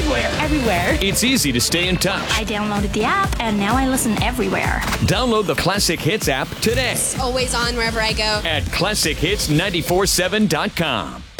Everywhere. It's easy to stay in touch. I downloaded the app and now I listen everywhere. Download the Classic Hits app today Always on wherever I go. at ClassicHits947.com.